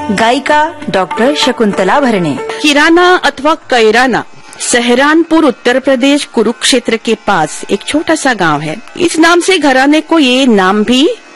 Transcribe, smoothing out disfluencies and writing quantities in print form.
गायिका डॉक्टर शकुंतला भरणे। किराना अथवा कैराना सहारनपुर उत्तर प्रदेश कुरुक्षेत्र के पास एक छोटा सा गांव है। इस नाम से घराने को ये नाम भी